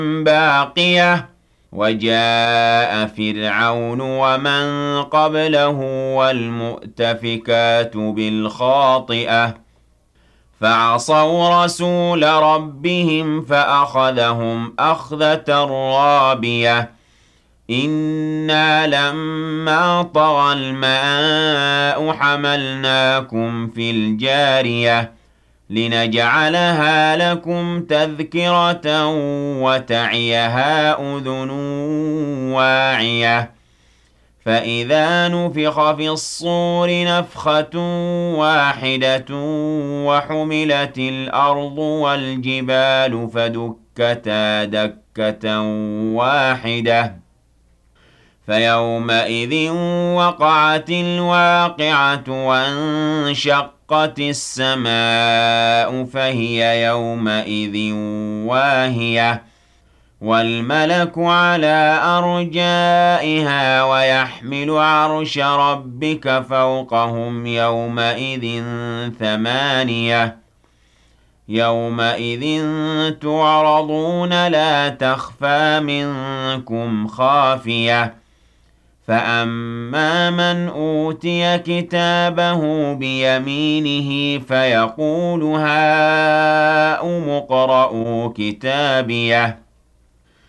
باقية وجاء فرعون ومن قبله والمؤتفكات بالخاطئة فعصوا رسول ربهم فأخذهم أخذة رابية إنا لما طغى الماء حملناكم في الجارية لنجعلها لكم تذكرة وتعيها أذن واعية فإذا نفخ في الصور نفخة واحدة وحملت الأرض والجبال فدكتا دكة واحدة فيومئذ وقعت الواقعة وانشقت السماء فهي يومئذ واهية والملك على أرجائها ويحمل عرش ربك فوقهم يومئذ ثمانية يومئذ تعرضون لا تخفى منكم خافية فأما من أوتي كتابه بيمينه فيقول هاؤم اقرءوا كتابيه